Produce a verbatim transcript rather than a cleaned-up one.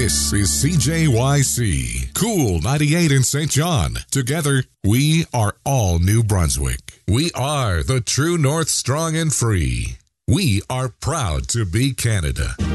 This is C J Y C, Cool ninety-eight in Saint John. Together, we are all New Brunswick. We are the true North, strong and free. We are proud to be Canada.